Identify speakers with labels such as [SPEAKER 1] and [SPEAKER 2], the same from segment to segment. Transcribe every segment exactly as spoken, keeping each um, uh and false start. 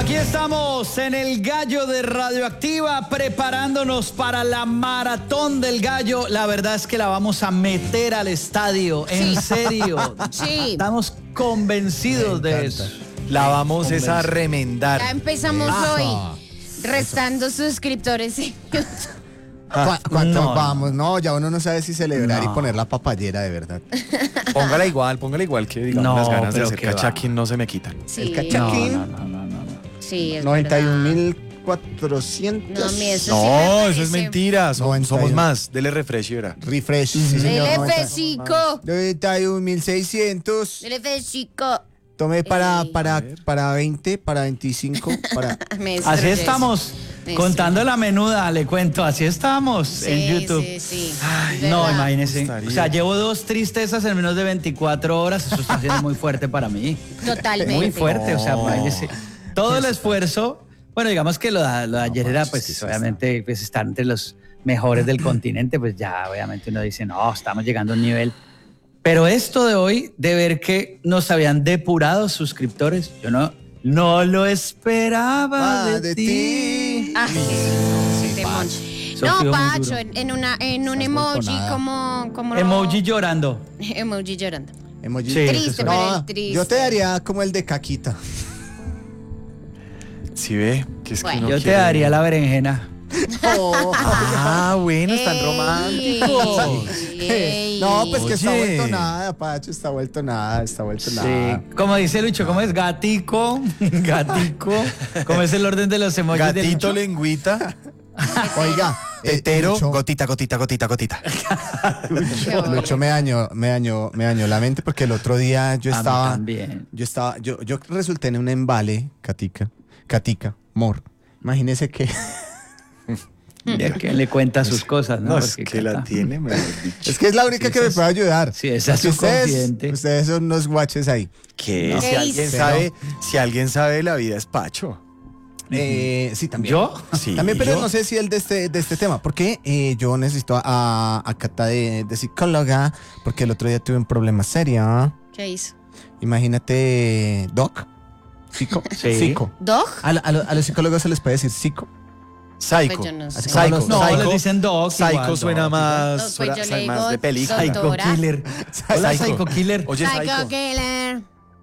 [SPEAKER 1] Aquí estamos en el Gallo de Radioactiva, preparándonos para la maratón del gallo. La verdad es que la vamos a meter al estadio, en serio.
[SPEAKER 2] Sí.
[SPEAKER 1] Estamos convencidos de eso.
[SPEAKER 3] La vamos es a remendar.
[SPEAKER 2] Ya empezamos
[SPEAKER 4] Eso.
[SPEAKER 2] hoy restando suscriptores.
[SPEAKER 4] ¿Cu- ¿Cuántos
[SPEAKER 1] No.
[SPEAKER 4] vamos? No, ya uno no sabe si celebrar
[SPEAKER 1] No.
[SPEAKER 4] y poner la papayera de verdad.
[SPEAKER 3] Póngala igual, póngala igual que digamos
[SPEAKER 1] No,
[SPEAKER 3] las ganas de
[SPEAKER 1] pero
[SPEAKER 3] hacer
[SPEAKER 1] qué va.
[SPEAKER 3] cachaquín no se me quitan.
[SPEAKER 2] Sí,
[SPEAKER 4] El
[SPEAKER 1] No,
[SPEAKER 4] cachaquín.
[SPEAKER 1] no, no, no, no, no.
[SPEAKER 2] sí, es
[SPEAKER 4] noventa y un
[SPEAKER 2] verdad.
[SPEAKER 4] mil cuatrocientos.
[SPEAKER 2] No, a mí eso sí me
[SPEAKER 3] No,
[SPEAKER 2] parece.
[SPEAKER 3] eso es mentira. Somos,
[SPEAKER 4] noventa y
[SPEAKER 3] somos
[SPEAKER 4] uno.
[SPEAKER 3] más. Dele refresh y verá.
[SPEAKER 4] Refresh, sí, señor.
[SPEAKER 2] Dele
[SPEAKER 4] noventa.
[SPEAKER 2] fesico.
[SPEAKER 4] noventa y un mil seiscientos.
[SPEAKER 2] Dele fesico.
[SPEAKER 4] Tomé para,
[SPEAKER 2] Ey.
[SPEAKER 4] para, para veinte, para veinticinco, para...
[SPEAKER 2] Me
[SPEAKER 1] Así
[SPEAKER 2] estrés.
[SPEAKER 1] estamos,
[SPEAKER 2] Sí.
[SPEAKER 1] contando la menuda, le cuento, así estamos
[SPEAKER 2] Sí,
[SPEAKER 1] en YouTube.
[SPEAKER 2] Sí, sí.
[SPEAKER 1] Ay,
[SPEAKER 2] Es
[SPEAKER 1] no,
[SPEAKER 2] verdad.
[SPEAKER 1] imagínese.
[SPEAKER 3] Gustaría.
[SPEAKER 1] O sea, llevo dos tristezas en menos de veinticuatro horas. Eso está siendo muy fuerte para mí.
[SPEAKER 2] Totalmente.
[SPEAKER 1] Muy fuerte, o sea,
[SPEAKER 3] No.
[SPEAKER 1] imagínese. Todo el esfuerzo. Bueno, digamos que lo, de- lo de ayer era, pues, obviamente, pues, estar entre los mejores del continente, pues ya, obviamente, uno dice, no, estamos llegando a un nivel. Pero esto de hoy, de ver que nos habían depurado suscriptores, yo no, no lo esperaba
[SPEAKER 4] Ah,
[SPEAKER 1] de,
[SPEAKER 4] de
[SPEAKER 1] ti.
[SPEAKER 4] ti.
[SPEAKER 2] Ah, sí, temón.
[SPEAKER 1] Eso
[SPEAKER 2] No,
[SPEAKER 1] fue muy
[SPEAKER 2] Pacho,
[SPEAKER 1] duro.
[SPEAKER 2] en, en una, en un
[SPEAKER 4] Estás
[SPEAKER 2] emoji
[SPEAKER 4] vuelto nada.
[SPEAKER 2] como, como
[SPEAKER 1] Emoji llorando.
[SPEAKER 2] emoji llorando.
[SPEAKER 4] Emoji.
[SPEAKER 1] Sí,
[SPEAKER 2] Triste,
[SPEAKER 1] eso
[SPEAKER 2] pero
[SPEAKER 4] No,
[SPEAKER 2] el triste.
[SPEAKER 4] yo te daría como el de caquita.
[SPEAKER 3] Si ve, que es
[SPEAKER 2] Bueno.
[SPEAKER 3] que uno
[SPEAKER 1] Yo te
[SPEAKER 3] quiere-
[SPEAKER 1] daría la berenjena.
[SPEAKER 3] Ah, bueno, están
[SPEAKER 2] Ey,
[SPEAKER 3] románticos.
[SPEAKER 2] ey.
[SPEAKER 4] No, pues que está
[SPEAKER 3] Oye.
[SPEAKER 4] vuelto nada, Pacho, está vuelto nada, está vuelto nada.
[SPEAKER 1] Sí. Como dice Lucho, ¿cómo es? Gatico, gatico. ¿Cómo es el orden de los emojis de
[SPEAKER 3] Gatito,
[SPEAKER 1] Lucho?
[SPEAKER 3] lengüita,
[SPEAKER 4] Oiga, eh,
[SPEAKER 3] tetero,
[SPEAKER 4] Lucho,
[SPEAKER 3] gotita, gotita, gotita, gotita.
[SPEAKER 2] Qué horror.
[SPEAKER 4] Lucho me dañó, me dañó, me dañó la mente porque el otro día yo
[SPEAKER 1] A mí
[SPEAKER 4] estaba,
[SPEAKER 1] también.
[SPEAKER 4] yo estaba, yo, yo resulté en un embale, Catica, Catica, Mor. Imagínese que
[SPEAKER 1] Y el que le cuenta sus cosas, ¿no?
[SPEAKER 3] No, es
[SPEAKER 1] Porque
[SPEAKER 3] que la
[SPEAKER 1] Cata-
[SPEAKER 3] tiene, me
[SPEAKER 4] es que es la única
[SPEAKER 1] Sí,
[SPEAKER 4] que me
[SPEAKER 1] esa
[SPEAKER 4] puede ayudar.
[SPEAKER 1] sí, esa es
[SPEAKER 4] Porque
[SPEAKER 1] su confidente.
[SPEAKER 4] Ustedes son unos guaches ahí.
[SPEAKER 3] ¿Qué?
[SPEAKER 2] No.
[SPEAKER 3] Si
[SPEAKER 2] ¿Qué
[SPEAKER 3] alguien
[SPEAKER 2] hizo?
[SPEAKER 3] sabe, si alguien sabe, la vida es Pacho.
[SPEAKER 4] Eh, sí, también.
[SPEAKER 1] ¿Yo?
[SPEAKER 3] Sí.
[SPEAKER 4] También, pero
[SPEAKER 3] yo-
[SPEAKER 4] no sé si el de este, de este tema, porque eh, yo necesito a, a Cata de, de psicóloga, porque el otro día tuve un problema serio.
[SPEAKER 2] ¿Qué hizo?
[SPEAKER 4] Imagínate, Doc, psico,
[SPEAKER 1] Sí.
[SPEAKER 4] psico.
[SPEAKER 2] ¿Dog?
[SPEAKER 4] A, lo- a lo- a los psicólogos se les puede decir psico.
[SPEAKER 3] Psycho.
[SPEAKER 2] Pues yo no sé.
[SPEAKER 4] Así como
[SPEAKER 3] Psycho.
[SPEAKER 4] los-
[SPEAKER 1] No,
[SPEAKER 3] Psycho.
[SPEAKER 1] les dicen dog.
[SPEAKER 3] Psycho
[SPEAKER 1] igual,
[SPEAKER 3] suena
[SPEAKER 1] dog,
[SPEAKER 3] más,
[SPEAKER 2] Pues
[SPEAKER 3] suena-
[SPEAKER 2] yo
[SPEAKER 3] suena
[SPEAKER 2] le
[SPEAKER 3] más
[SPEAKER 2] digo
[SPEAKER 3] de película.
[SPEAKER 1] Psycho
[SPEAKER 2] doctora.
[SPEAKER 1] Killer. Hola,
[SPEAKER 3] Psycho.
[SPEAKER 1] Psycho Killer.
[SPEAKER 3] Oye,
[SPEAKER 2] Psycho
[SPEAKER 3] Psycho.
[SPEAKER 2] Killer.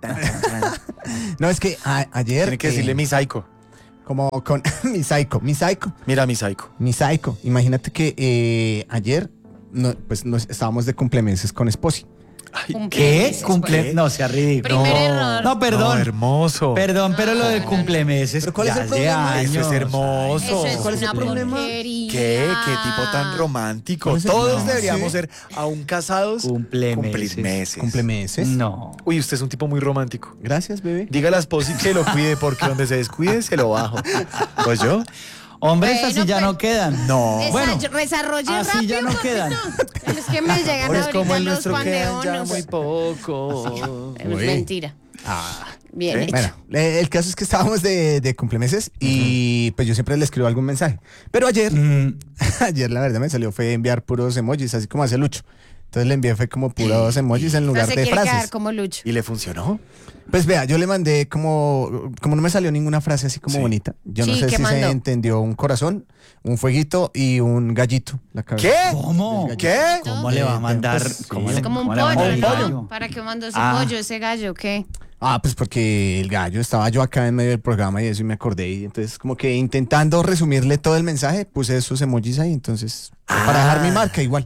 [SPEAKER 4] No, es que a- ayer.
[SPEAKER 3] Tiene que
[SPEAKER 4] eh,
[SPEAKER 3] decirle mi Psycho.
[SPEAKER 4] Como con mi psycho, mi psycho,
[SPEAKER 3] Mira mi Psycho.
[SPEAKER 4] mi psycho. Imagínate que eh, ayer no, pues nos estábamos de cumplemeses con Esposi.
[SPEAKER 1] ¿Qué?
[SPEAKER 2] Cumplemeses,
[SPEAKER 1] Cumple...
[SPEAKER 3] ¿Qué?
[SPEAKER 1] No, sea ridículo.
[SPEAKER 2] Primer
[SPEAKER 1] no,
[SPEAKER 2] error.
[SPEAKER 1] no, perdón.
[SPEAKER 3] No, hermoso.
[SPEAKER 1] Perdón, pero lo de cumplemeses
[SPEAKER 4] ¿Pero cuál es
[SPEAKER 1] ya
[SPEAKER 4] el
[SPEAKER 1] hace
[SPEAKER 4] problema?
[SPEAKER 1] años.
[SPEAKER 3] Eso es hermoso.
[SPEAKER 2] Eso es
[SPEAKER 4] ¿Cuál es el
[SPEAKER 2] una
[SPEAKER 4] problema?
[SPEAKER 2] porquería.
[SPEAKER 3] ¿Qué? ¿Qué tipo tan romántico?
[SPEAKER 4] ¿Cuál es el-
[SPEAKER 3] Todos
[SPEAKER 4] No,
[SPEAKER 3] deberíamos
[SPEAKER 4] sí.
[SPEAKER 3] ser aún casados.
[SPEAKER 1] Cumplemeses.
[SPEAKER 3] Cumplemeses.
[SPEAKER 4] Cumplemeses.
[SPEAKER 1] No.
[SPEAKER 3] Uy, usted es un tipo muy romántico.
[SPEAKER 4] Gracias, bebé.
[SPEAKER 3] Diga a la esposa que lo cuide porque donde se descuide se lo bajo. Pues yo.
[SPEAKER 1] Hombres
[SPEAKER 2] Bueno,
[SPEAKER 1] así ya
[SPEAKER 2] pues-
[SPEAKER 1] no quedan.
[SPEAKER 3] No.
[SPEAKER 2] Desa-
[SPEAKER 1] Bueno,
[SPEAKER 2] desarrolle
[SPEAKER 1] así
[SPEAKER 2] rápido,
[SPEAKER 1] ya no
[SPEAKER 2] porque
[SPEAKER 1] quedan.
[SPEAKER 2] no. Es que me llegan
[SPEAKER 3] Hombres
[SPEAKER 2] ahorita
[SPEAKER 3] como el
[SPEAKER 2] los
[SPEAKER 3] nuestro quedan ya
[SPEAKER 2] pandeonos.
[SPEAKER 3] muy poco.
[SPEAKER 2] Es
[SPEAKER 4] Uy.
[SPEAKER 2] mentira.
[SPEAKER 4] Ah.
[SPEAKER 2] Bien
[SPEAKER 3] ¿Eh?
[SPEAKER 2] hecho.
[SPEAKER 4] Bueno, eh, el caso es que estábamos de, de cumplemeses y pues yo siempre le escribo algún mensaje. Pero ayer,
[SPEAKER 1] Mm,
[SPEAKER 4] ayer la verdad me salió fue enviar puros emojis, así como hace Lucho. Entonces le envié fue como puros emojis en
[SPEAKER 2] O sea,
[SPEAKER 4] lugar
[SPEAKER 2] se
[SPEAKER 4] de
[SPEAKER 2] quiere quedar
[SPEAKER 4] frases.
[SPEAKER 2] como Lucho.
[SPEAKER 3] ¿Y le funcionó?
[SPEAKER 4] Pues vea, yo le mandé como, como no me salió ninguna frase así como
[SPEAKER 3] Sí.
[SPEAKER 4] bonita. Yo no
[SPEAKER 2] Sí,
[SPEAKER 4] sé
[SPEAKER 2] ¿qué
[SPEAKER 4] si
[SPEAKER 2] mandó?
[SPEAKER 4] se entendió un corazón, un fueguito y un gallito. La cabeza.
[SPEAKER 3] ¿Qué?
[SPEAKER 1] ¿Cómo?
[SPEAKER 3] ¿Qué?
[SPEAKER 1] ¿Cómo le va a mandar?
[SPEAKER 4] Pues,
[SPEAKER 1] ¿Cómo
[SPEAKER 4] sí.
[SPEAKER 1] le,
[SPEAKER 2] Es como un
[SPEAKER 1] cómo le va a mandar
[SPEAKER 2] pollo,
[SPEAKER 1] el
[SPEAKER 2] ¿no?
[SPEAKER 1] gallo?
[SPEAKER 2] ¿Para qué mandó ese
[SPEAKER 1] Ah.
[SPEAKER 2] pollo, ese gallo? ¿Qué?
[SPEAKER 4] Ah, pues porque el gallo estaba yo acá en medio del programa y eso y me acordé. Y entonces como que intentando resumirle todo el mensaje, puse esos emojis ahí. Entonces, para dejar mi marca igual.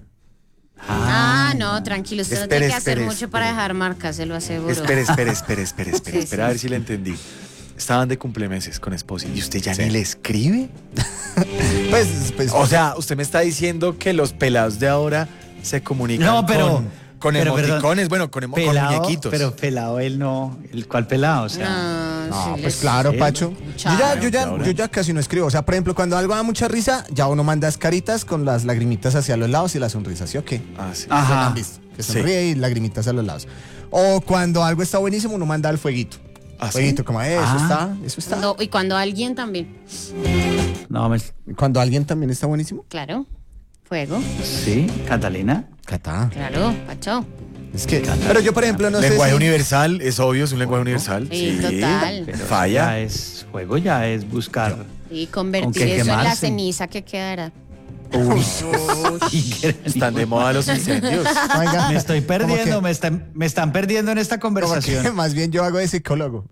[SPEAKER 2] Ah, no, tranquilo. Usted no
[SPEAKER 3] Espere,
[SPEAKER 2] tiene que hacer
[SPEAKER 3] espere,
[SPEAKER 2] mucho para
[SPEAKER 3] espere.
[SPEAKER 2] dejar marcas, se lo aseguro.
[SPEAKER 3] Espere, espere, espere, espere, espere.
[SPEAKER 2] Sí,
[SPEAKER 3] espere
[SPEAKER 2] sí.
[SPEAKER 3] a ver si le entendí. Estaban de cumplemeses con Esposi y usted ya
[SPEAKER 4] Sí.
[SPEAKER 3] ni le escribe.
[SPEAKER 4] Pues, pues
[SPEAKER 3] O sea, usted me está diciendo que los pelados de ahora se comunican
[SPEAKER 1] No, pero-
[SPEAKER 3] con, con
[SPEAKER 1] pero, perdón,
[SPEAKER 3] emoticones, bueno, con, emo- con
[SPEAKER 1] Pelado,
[SPEAKER 3] muñequitos.
[SPEAKER 1] pero pelado él no. ¿El cuál pelado? O sea,
[SPEAKER 2] No,
[SPEAKER 4] no,
[SPEAKER 2] sí,
[SPEAKER 4] pues
[SPEAKER 2] les-
[SPEAKER 4] claro,
[SPEAKER 1] sí,
[SPEAKER 4] Pacho. Yo ya,
[SPEAKER 2] Claro.
[SPEAKER 4] yo, ya,
[SPEAKER 3] Ahora.
[SPEAKER 4] yo ya casi no escribo. O sea, por ejemplo, cuando algo da mucha risa, ya uno manda caritas con las lagrimitas hacia los lados y la sonrisa, ¿sí o qué?
[SPEAKER 3] Ah, sí.
[SPEAKER 1] Ajá.
[SPEAKER 4] ¿Se la han visto? Que
[SPEAKER 3] Sí.
[SPEAKER 4] sonríe y lagrimitas a los lados. O cuando algo está buenísimo, uno manda el fueguito.
[SPEAKER 3] ¿Ah, sí?
[SPEAKER 4] Fueguito, como, eh, eso
[SPEAKER 1] Ah.
[SPEAKER 4] está, eso está.
[SPEAKER 2] Cuando- y cuando alguien también.
[SPEAKER 1] no, me...
[SPEAKER 4] Cuando alguien también está buenísimo.
[SPEAKER 2] Claro. Fuego.
[SPEAKER 1] Sí, Catalina.
[SPEAKER 4] Cata.
[SPEAKER 2] Claro, Pacho.
[SPEAKER 4] Es que, pero yo, por ejemplo, no
[SPEAKER 3] lenguaje
[SPEAKER 4] sé si...
[SPEAKER 3] universal, es obvio, es un lenguaje universal.
[SPEAKER 2] Sí, total.
[SPEAKER 1] Pero
[SPEAKER 3] Falla.
[SPEAKER 1] Ya es juego, ya es buscar.
[SPEAKER 2] Y
[SPEAKER 1] ¿Con
[SPEAKER 2] convertir
[SPEAKER 1] qué
[SPEAKER 2] eso en la
[SPEAKER 1] quemarse?
[SPEAKER 2] ceniza que quedará.
[SPEAKER 1] Uy, y que-
[SPEAKER 3] Están de moda los incendios.
[SPEAKER 4] Oiga,
[SPEAKER 1] Me estoy
[SPEAKER 4] como
[SPEAKER 1] perdiendo,
[SPEAKER 4] que-
[SPEAKER 1] me están, me están perdiendo en esta
[SPEAKER 4] como que
[SPEAKER 1] conversación.
[SPEAKER 4] más bien yo hago de psicólogo.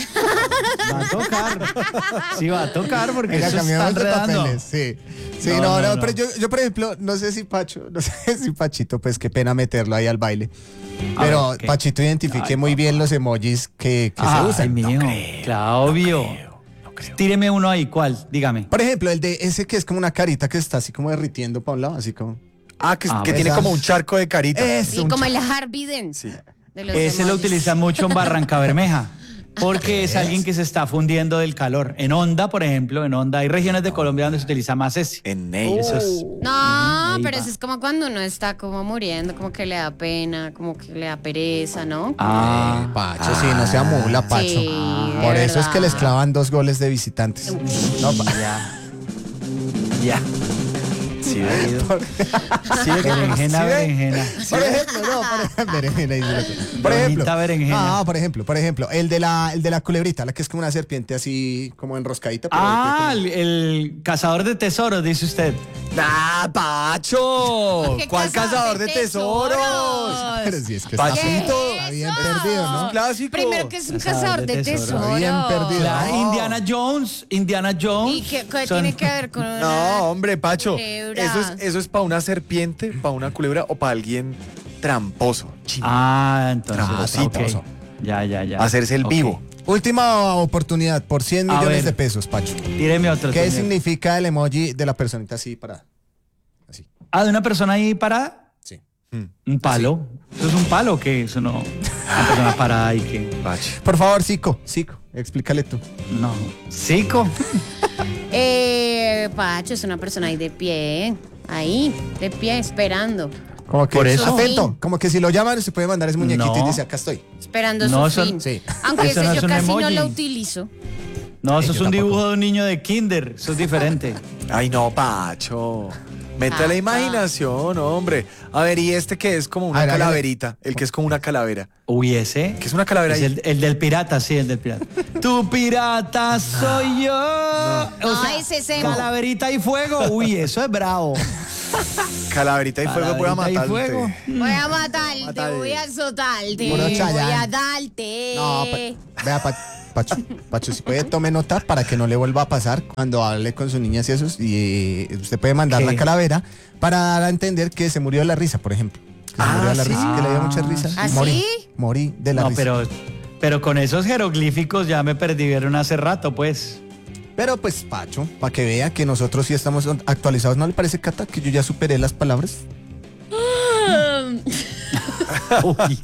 [SPEAKER 1] Va a tocar. Sí, va a tocar porque
[SPEAKER 4] Venga,
[SPEAKER 1] eso está
[SPEAKER 4] cambiamos de
[SPEAKER 1] enredando.
[SPEAKER 4] papeles, sí. Sí,
[SPEAKER 1] No,
[SPEAKER 4] no, no,
[SPEAKER 1] no, no.
[SPEAKER 4] pero yo, yo, por ejemplo, no sé si Pacho, no sé si Pachito, pues qué pena meterlo ahí al baile.
[SPEAKER 1] A
[SPEAKER 4] Pero
[SPEAKER 1] ver, ¿qué?
[SPEAKER 4] Pachito identifique
[SPEAKER 1] Ay,
[SPEAKER 4] muy bien los emojis que, que se
[SPEAKER 1] Ay,
[SPEAKER 4] usan.
[SPEAKER 1] mío, Claudio. Tíreme uno ahí, ¿cuál? Dígame.
[SPEAKER 4] Por ejemplo, el de ese que es como una carita que está así como derritiendo para un lado, así como...
[SPEAKER 3] Ah, que,
[SPEAKER 1] Ah,
[SPEAKER 3] que
[SPEAKER 1] pues,
[SPEAKER 3] tiene
[SPEAKER 4] esa-
[SPEAKER 3] como un charco de carita.
[SPEAKER 4] Es
[SPEAKER 2] Y
[SPEAKER 4] un
[SPEAKER 2] como
[SPEAKER 4] cha-
[SPEAKER 2] el Harvey Dent.
[SPEAKER 3] Sí.
[SPEAKER 2] De los
[SPEAKER 1] Ese lo
[SPEAKER 2] emojis.
[SPEAKER 1] utilizan mucho en Barranca Bermeja. Porque es alguien que se está fundiendo del calor. En Honda, por ejemplo, en Honda hay regiones de Colombia donde se utiliza más ese.
[SPEAKER 3] En Ney.
[SPEAKER 1] Eso es.
[SPEAKER 2] No,
[SPEAKER 1] Ahí
[SPEAKER 2] pero
[SPEAKER 1] va.
[SPEAKER 2] eso es como cuando uno está como muriendo, como que le da pena, como que le da pereza, ¿no?
[SPEAKER 1] Ah,
[SPEAKER 4] Pacho, sí, no sea mula, Pacho.
[SPEAKER 2] Sí, de
[SPEAKER 4] Por eso es que les
[SPEAKER 2] verdad.
[SPEAKER 4] clavan dos goles de visitantes. No, pa-
[SPEAKER 1] ya. Ya.
[SPEAKER 3] Sí, ve.
[SPEAKER 1] Sí, berenjena,
[SPEAKER 3] ¿Sí ve?
[SPEAKER 1] berenjena.
[SPEAKER 4] Por ejemplo, no, por ejemplo, berenjena, dice loco. Por ejemplo,
[SPEAKER 1] Bonita berenjena.
[SPEAKER 4] ah, por ejemplo, por ejemplo, el de la, el de la culebrita, la que es como una serpiente así como enroscadita. pero
[SPEAKER 1] Ah,
[SPEAKER 4] ahí
[SPEAKER 1] el, el cazador de tesoros, dice usted.
[SPEAKER 3] ¡Ah, Pacho!
[SPEAKER 2] ¿Qué
[SPEAKER 3] ¿Cuál cazador de tesoros?
[SPEAKER 4] tiene- Pero sí, es que está,
[SPEAKER 3] Pachito.
[SPEAKER 4] está bien
[SPEAKER 2] Eso?
[SPEAKER 4] perdido, ¿no?
[SPEAKER 3] Un clásico.
[SPEAKER 2] Primero que es un
[SPEAKER 1] Cazador
[SPEAKER 2] cazador
[SPEAKER 1] de
[SPEAKER 2] de
[SPEAKER 1] tesoros.
[SPEAKER 2] tesoros.
[SPEAKER 4] Bien perdido.
[SPEAKER 1] Claro,
[SPEAKER 3] No.
[SPEAKER 1] Indiana Jones, Indiana Jones.
[SPEAKER 2] ¿Y qué, qué
[SPEAKER 1] son-
[SPEAKER 2] tiene que ver con una
[SPEAKER 3] No, hombre, Pacho.
[SPEAKER 2] culebra?
[SPEAKER 3] Eso es, eso es para una serpiente, para una culebra o para alguien tramposo. chino.
[SPEAKER 1] Ah, entonces.
[SPEAKER 3] Tramposito.
[SPEAKER 1] ok. Ya, ya, ya.
[SPEAKER 3] Hacerse el
[SPEAKER 1] Ok.
[SPEAKER 3] vivo.
[SPEAKER 4] Última oportunidad por cien
[SPEAKER 1] A
[SPEAKER 4] millones
[SPEAKER 1] ver.
[SPEAKER 4] de pesos, Pacho.
[SPEAKER 1] Tíreme otro.
[SPEAKER 4] ¿Qué
[SPEAKER 1] señor.
[SPEAKER 4] significa el emoji de la personita así parada? Así.
[SPEAKER 1] Ah, de una persona ahí parada.
[SPEAKER 4] Sí.
[SPEAKER 1] Un palo. Eso es un palo que eso no. Una persona parada y que.
[SPEAKER 3] Pacho.
[SPEAKER 4] Por favor, Zico, Zico, explícale tú.
[SPEAKER 1] No. Cico.
[SPEAKER 2] Eh, Pacho es una persona ahí de pie, ahí, de pie, esperando,
[SPEAKER 4] Como que
[SPEAKER 1] Por eso.
[SPEAKER 4] atento, como que si lo llaman se puede mandar ese muñequito
[SPEAKER 1] No.
[SPEAKER 4] y dice acá estoy.
[SPEAKER 2] esperando
[SPEAKER 1] No,
[SPEAKER 2] su
[SPEAKER 1] son-
[SPEAKER 2] fin.
[SPEAKER 4] Sí.
[SPEAKER 2] Aunque
[SPEAKER 1] Eso
[SPEAKER 2] ese
[SPEAKER 1] no es
[SPEAKER 2] yo
[SPEAKER 1] un
[SPEAKER 2] casi no
[SPEAKER 1] emoji.
[SPEAKER 2] lo utilizo.
[SPEAKER 1] No, eso
[SPEAKER 4] Yo
[SPEAKER 1] es un
[SPEAKER 4] tampoco.
[SPEAKER 1] dibujo de un niño de kinder. Eso es diferente.
[SPEAKER 3] Ay, no, Pacho. Mete
[SPEAKER 2] Ah,
[SPEAKER 3] la
[SPEAKER 2] ah.
[SPEAKER 3] imaginación, hombre. A ver, y este que es como una
[SPEAKER 4] A ver, hágale.
[SPEAKER 3] calaverita. El que es como una calavera.
[SPEAKER 1] Uy, ese.
[SPEAKER 3] ¿Qué es una calavera
[SPEAKER 1] Es
[SPEAKER 3] ahí?
[SPEAKER 1] el, el del pirata, sí, el del pirata. Tu pirata soy yo.
[SPEAKER 2] No,
[SPEAKER 1] O sea,
[SPEAKER 2] ese es emo.
[SPEAKER 1] calaverita y fuego. Uy, eso es bravo.
[SPEAKER 3] Calaverita y fuego, voy a
[SPEAKER 1] Calaverita y
[SPEAKER 3] matarte.
[SPEAKER 1] fuego.
[SPEAKER 2] Voy a matarte,
[SPEAKER 3] Mátale.
[SPEAKER 2] voy a azotarte,
[SPEAKER 4] Puro
[SPEAKER 2] voy
[SPEAKER 4] Chayanne.
[SPEAKER 2] a darte.
[SPEAKER 4] No, pa- vea, pa- Pacho, Pacho, si puede tome nota para que no le vuelva a pasar cuando hable con sus niñas y esos. Y eh, usted puede mandar
[SPEAKER 1] ¿Qué?
[SPEAKER 4] la calavera para dar a entender que se murió de la risa, por ejemplo. Que se
[SPEAKER 3] Ah,
[SPEAKER 4] murió de la
[SPEAKER 3] sí.
[SPEAKER 4] risa, que le dio mucha risa.
[SPEAKER 2] ¿Ah,
[SPEAKER 4] morí,
[SPEAKER 2] sí?
[SPEAKER 4] morí de la
[SPEAKER 1] No,
[SPEAKER 4] risa.
[SPEAKER 1] pero, pero con esos jeroglíficos ya me perdieron hace rato, pues.
[SPEAKER 4] Pero pues, Pacho, para que vea que nosotros sí estamos actualizados, ¿no le parece, Cata, que yo ya superé las palabras?
[SPEAKER 1] Uy.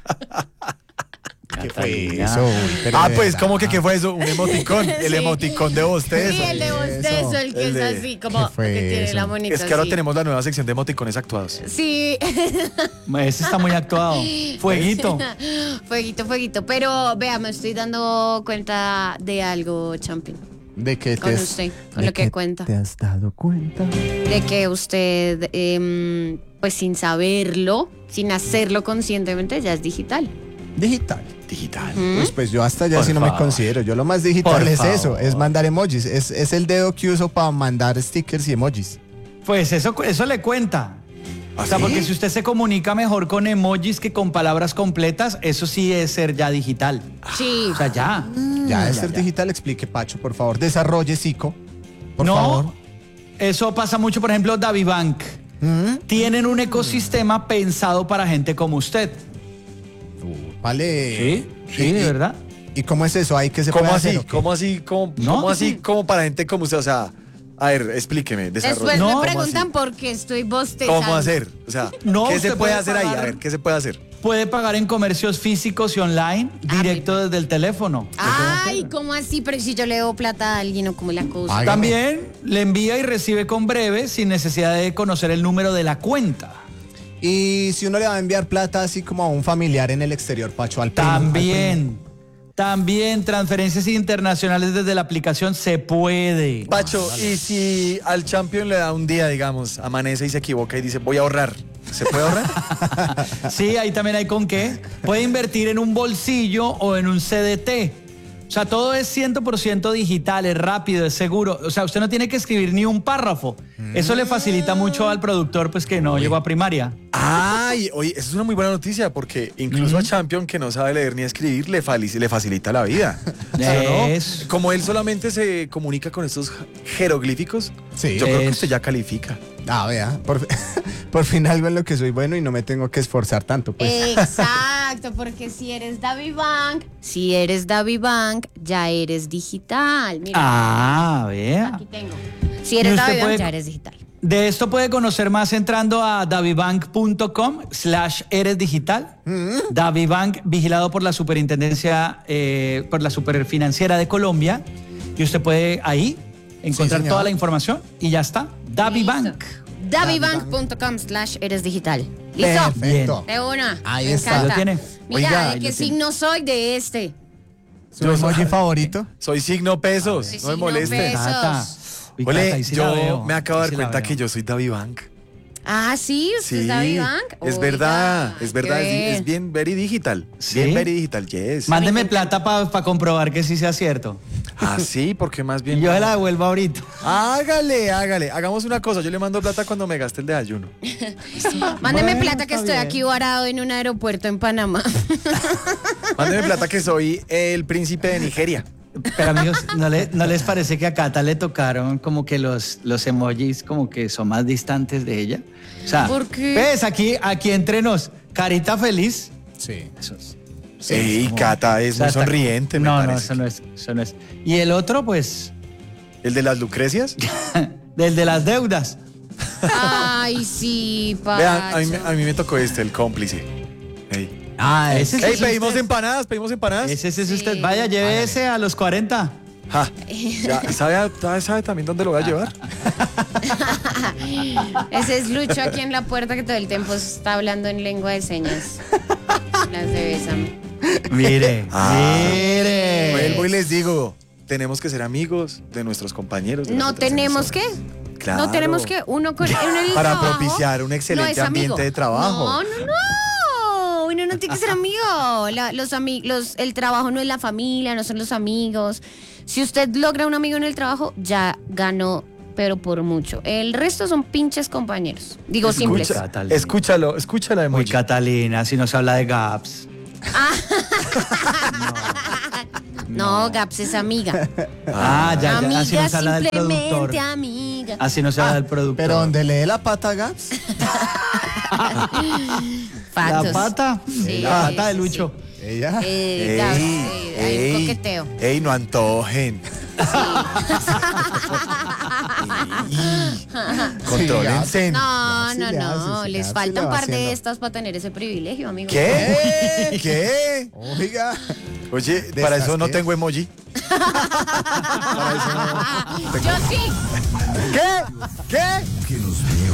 [SPEAKER 4] ¿Qué
[SPEAKER 1] Catalina.
[SPEAKER 4] fue eso? Uy, pero
[SPEAKER 3] Ah,
[SPEAKER 4] de
[SPEAKER 3] pues,
[SPEAKER 4] verdad.
[SPEAKER 3] ¿cómo que qué fue eso? Un emoticón. El
[SPEAKER 2] Sí.
[SPEAKER 3] emoticón de bostezo.
[SPEAKER 2] Sí, el de bostezo, el que
[SPEAKER 3] El
[SPEAKER 2] es
[SPEAKER 3] de-
[SPEAKER 2] así, como
[SPEAKER 4] ¿Qué fue
[SPEAKER 2] que tiene
[SPEAKER 4] eso?
[SPEAKER 2] la monita
[SPEAKER 3] Es que ahora
[SPEAKER 2] así.
[SPEAKER 3] tenemos la nueva sección de emoticones actuados.
[SPEAKER 2] Sí,
[SPEAKER 1] Ese está muy actuado. Fueguito.
[SPEAKER 2] fueguito, fueguito. Pero vea, me estoy dando cuenta de algo, Champion.
[SPEAKER 4] ¿De qué te
[SPEAKER 2] Con
[SPEAKER 4] has-
[SPEAKER 2] usted, con
[SPEAKER 4] de
[SPEAKER 2] lo que
[SPEAKER 4] qué
[SPEAKER 2] cuenta.
[SPEAKER 4] ¿Te has dado cuenta?
[SPEAKER 2] De que usted, em, pues sin saberlo, sin hacerlo conscientemente, ya es digital.
[SPEAKER 4] Digital.
[SPEAKER 3] Digital.
[SPEAKER 2] ¿Mm?
[SPEAKER 4] Pues, pues yo hasta ya
[SPEAKER 1] Por
[SPEAKER 4] sí no me
[SPEAKER 1] favor.
[SPEAKER 4] considero. Yo lo más digital
[SPEAKER 1] Por
[SPEAKER 4] es
[SPEAKER 1] favor.
[SPEAKER 4] eso, es mandar emojis. Es, es el dedo que uso para mandar stickers y emojis.
[SPEAKER 1] Pues eso, eso le cuenta.
[SPEAKER 3] ¿Ah,
[SPEAKER 1] O sea,
[SPEAKER 3] sí?
[SPEAKER 1] porque si usted se comunica mejor con emojis que con palabras completas, eso sí es ser ya digital.
[SPEAKER 2] Sí.
[SPEAKER 1] O sea, ya.
[SPEAKER 4] Ya es
[SPEAKER 1] ya,
[SPEAKER 4] ser
[SPEAKER 1] ya.
[SPEAKER 4] digital, explique, Pacho, por favor. Desarrolle, Zico. Por
[SPEAKER 1] no,
[SPEAKER 4] favor.
[SPEAKER 1] eso pasa mucho, por ejemplo, DaviBank.
[SPEAKER 4] ¿Mm?
[SPEAKER 1] Tienen un ecosistema pensado para gente como usted.
[SPEAKER 4] Vale.
[SPEAKER 1] Sí, sí,
[SPEAKER 4] Y-
[SPEAKER 1] de
[SPEAKER 4] y-
[SPEAKER 1] verdad.
[SPEAKER 4] ¿Y cómo es eso? ¿Hay que se
[SPEAKER 3] ¿Cómo
[SPEAKER 4] puede
[SPEAKER 3] así?
[SPEAKER 4] hacer, o qué?
[SPEAKER 3] ¿Cómo así? ¿Cómo,
[SPEAKER 1] No.
[SPEAKER 3] cómo así? ¿Cómo para gente como usted? O sea, a ver, explíqueme, desarrolle.
[SPEAKER 2] Después
[SPEAKER 1] No,
[SPEAKER 2] me
[SPEAKER 1] ¿cómo
[SPEAKER 2] preguntan por qué estoy bostezando.
[SPEAKER 3] ¿Cómo hacer? O sea,
[SPEAKER 1] No,
[SPEAKER 3] ¿qué se
[SPEAKER 1] usted
[SPEAKER 3] puede
[SPEAKER 1] puede
[SPEAKER 3] hacer ahí? A
[SPEAKER 1] pagar-
[SPEAKER 3] ver, ¿qué se puede hacer?
[SPEAKER 1] Puede pagar en comercios físicos y online, directo desde el teléfono.
[SPEAKER 2] Ay, ¿cómo así? Pero si yo le debo plata a alguien o como la cosa.
[SPEAKER 4] Ay,
[SPEAKER 1] También le envía y recibe con breve sin necesidad de conocer el número de la cuenta.
[SPEAKER 4] Y si uno le va a enviar plata así como a un familiar en el exterior, Pacho, al primo, al
[SPEAKER 1] También, también transferencias internacionales desde la aplicación se puede.
[SPEAKER 3] Pacho, y si al champion le da un día, digamos, amanece y se equivoca y dice, voy a ahorrar. ¿Se puede ahorrar?
[SPEAKER 1] Sí, ahí también hay con qué. Puede invertir en un bolsillo o en un C D T. O sea, todo es cien por ciento digital, es rápido, es seguro. O sea, usted no tiene que escribir ni un párrafo. Eso le facilita mucho al productor, pues, que no llegó a primaria.
[SPEAKER 3] Ay, oye, eso es una muy buena noticia porque incluso a Champion, que no sabe leer ni escribir, le, fali- le facilita la vida. O sea, ¿no?
[SPEAKER 1] Es-
[SPEAKER 3] Como él solamente se comunica con estos jeroglíficos,
[SPEAKER 4] Sí.
[SPEAKER 3] yo creo que
[SPEAKER 1] Es-
[SPEAKER 3] usted ya califica.
[SPEAKER 4] Ah, vea, por, por fin algo en lo que soy bueno y no me tengo que esforzar tanto, pues.
[SPEAKER 2] Exacto, porque si eres DaviBank, si eres DaviBank, ya eres digital. Mira,
[SPEAKER 1] Ah, vea.
[SPEAKER 2] aquí tengo. Si eres
[SPEAKER 1] Y usted
[SPEAKER 2] DaviBank,
[SPEAKER 1] puede-
[SPEAKER 2] ya eres digital.
[SPEAKER 1] De esto puede conocer más entrando a davibank.com slash eres digital. Davibank, vigilado por la superintendencia, eh, por la superfinanciera de Colombia. Y usted puede ahí encontrar
[SPEAKER 4] señor.
[SPEAKER 1] toda la información y ya está. Davibank.
[SPEAKER 2] Davibank.com slash eres digital. ¿Listo?
[SPEAKER 4] Perfecto.
[SPEAKER 2] De una.
[SPEAKER 4] Ahí
[SPEAKER 2] Me
[SPEAKER 4] está.
[SPEAKER 2] encanta.
[SPEAKER 1] Lo tiene.
[SPEAKER 2] Mira,
[SPEAKER 3] Oiga,
[SPEAKER 2] ¿de
[SPEAKER 3] ahí
[SPEAKER 2] qué
[SPEAKER 3] lo tiene.
[SPEAKER 2] signo soy? De este.
[SPEAKER 4] ¿Su emoji favorito?
[SPEAKER 3] Soy signo pesos,
[SPEAKER 2] Sí,
[SPEAKER 3] no me
[SPEAKER 2] signo
[SPEAKER 3] moleste.
[SPEAKER 2] pesos.
[SPEAKER 1] Cata. Uy, Cata,
[SPEAKER 3] Ole,
[SPEAKER 1] ahí sí la
[SPEAKER 3] yo
[SPEAKER 1] veo,
[SPEAKER 3] me acabo de
[SPEAKER 1] ahí
[SPEAKER 3] dar
[SPEAKER 1] sí la
[SPEAKER 3] cuenta
[SPEAKER 1] veo.
[SPEAKER 3] que yo soy Davibank.
[SPEAKER 2] Ah, sí, usted
[SPEAKER 3] Sí,
[SPEAKER 2] es DaviBank.
[SPEAKER 3] es
[SPEAKER 2] Oiga,
[SPEAKER 3] verdad, es verdad,
[SPEAKER 2] qué
[SPEAKER 3] es,
[SPEAKER 2] bien.
[SPEAKER 3] es bien very digital.
[SPEAKER 1] ¿Sí?
[SPEAKER 3] Bien very digital, yes.
[SPEAKER 1] Mándeme plata para comprobar que sí sea cierto.
[SPEAKER 3] Ah, sí, porque más
[SPEAKER 1] Y
[SPEAKER 3] bien.
[SPEAKER 1] yo se la devuelvo ahorita.
[SPEAKER 3] Hágale, hágale. Hagamos una cosa, yo le mando plata cuando me gaste el de ayuno.
[SPEAKER 2] Mándeme
[SPEAKER 1] Bueno,
[SPEAKER 2] plata que
[SPEAKER 1] está
[SPEAKER 2] estoy
[SPEAKER 1] bien.
[SPEAKER 2] aquí varado en un aeropuerto en Panamá.
[SPEAKER 3] Mándeme plata que soy el príncipe de Nigeria.
[SPEAKER 1] Pero amigos, ¿no, le- ¿no les parece que a Cata le tocaron como que los, los emojis como que son más distantes de ella? O sea,
[SPEAKER 2] ¿Por qué?
[SPEAKER 1] ves, aquí, aquí entre nos, carita feliz.
[SPEAKER 4] Sí.
[SPEAKER 1] Eso es.
[SPEAKER 3] Ey,
[SPEAKER 1] como-
[SPEAKER 3] Cata, es
[SPEAKER 1] o sea,
[SPEAKER 3] muy
[SPEAKER 1] está-
[SPEAKER 3] sonriente, me
[SPEAKER 1] No, no,
[SPEAKER 3] parece.
[SPEAKER 1] eso no es, eso no es. Y el otro, pues,
[SPEAKER 3] ¿El de las Lucrecias?
[SPEAKER 1] del de las deudas.
[SPEAKER 2] Ay, sí, Pacho.
[SPEAKER 3] Vean, a mí, me- a mí me tocó este, el cómplice. Ey,
[SPEAKER 4] Ah,
[SPEAKER 1] Ese
[SPEAKER 4] ese.
[SPEAKER 1] sí
[SPEAKER 3] Ey,
[SPEAKER 1] es
[SPEAKER 3] pedimos
[SPEAKER 1] usted.
[SPEAKER 3] empanadas, pedimos empanadas.
[SPEAKER 1] Ese, ese es
[SPEAKER 2] Sí.
[SPEAKER 1] usted. Vaya, lleve
[SPEAKER 4] Hágale.
[SPEAKER 1] ese a los cuarenta.
[SPEAKER 3] Ja, ya, ¿sabe, a- ¿Sabe también dónde lo voy a llevar?
[SPEAKER 2] Ese es Lucho aquí en la puerta que todo el tiempo está hablando en lengua de señas. Las de Bésame.
[SPEAKER 1] Mire,
[SPEAKER 3] Ah.
[SPEAKER 1] mire.
[SPEAKER 3] Vuelvo y les digo, tenemos que ser amigos de nuestros compañeros. de las
[SPEAKER 2] No
[SPEAKER 3] otras
[SPEAKER 2] tenemos que.
[SPEAKER 3] emisoras. Claro.
[SPEAKER 2] No tenemos que. Uno con en el
[SPEAKER 3] Para
[SPEAKER 2] trabajo
[SPEAKER 3] propiciar un
[SPEAKER 2] no
[SPEAKER 3] excelente
[SPEAKER 2] es amigo.
[SPEAKER 3] ambiente de trabajo.
[SPEAKER 2] No, no, no. Uno no tiene que ser amigo. La- los ami- los, el trabajo no es la familia, no son los amigos. Si usted logra un amigo en el trabajo, ya ganó, pero por mucho. El resto son pinches compañeros. Digo, simples.
[SPEAKER 3] Escucha-
[SPEAKER 1] Catalina.
[SPEAKER 3] escúchalo, escúchala de
[SPEAKER 1] Muy
[SPEAKER 3] emoji.
[SPEAKER 1] Catalina, si nos habla de Gaps.
[SPEAKER 2] No, Gaps es amiga.
[SPEAKER 1] Ah, ya, ya.
[SPEAKER 2] amiga,
[SPEAKER 1] Así nos habla del productor.
[SPEAKER 2] simplemente amiga.
[SPEAKER 1] Así nos habla del productor.
[SPEAKER 4] Pero donde lee la pata Gaps.
[SPEAKER 2] Fatos.
[SPEAKER 1] La pata.
[SPEAKER 2] Sí,
[SPEAKER 1] la pata de
[SPEAKER 2] sí,
[SPEAKER 1] Lucho.
[SPEAKER 4] Ella.
[SPEAKER 2] Eh, Gaps, eh, hay un coqueteo.
[SPEAKER 3] ey, no antojen. Contrólense.
[SPEAKER 2] No,
[SPEAKER 4] sí
[SPEAKER 2] no,
[SPEAKER 4] le
[SPEAKER 2] no.
[SPEAKER 4] hace, sí le
[SPEAKER 2] Les
[SPEAKER 4] hace,
[SPEAKER 2] falta
[SPEAKER 4] le
[SPEAKER 2] un
[SPEAKER 4] va
[SPEAKER 2] par de
[SPEAKER 4] haciendo.
[SPEAKER 2] estas para tener ese privilegio, amigo.
[SPEAKER 3] ¿Qué? ¿Qué?
[SPEAKER 4] Oiga.
[SPEAKER 3] Oye,
[SPEAKER 4] ¿De
[SPEAKER 3] para
[SPEAKER 4] estas
[SPEAKER 3] eso no
[SPEAKER 4] qué?
[SPEAKER 3] tengo emoji.
[SPEAKER 2] Yo sí.
[SPEAKER 3] ¿Qué? ¿Qué?
[SPEAKER 5] Que nos vea